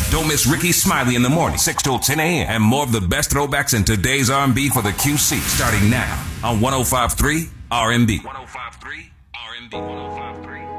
Don't miss Ricky Smiley in the morning, 6 till 10 a.m. And more of the best throwbacks in today's R&B for the QC, starting now on 105.3 R&B. 105.3 R&B. 105.3.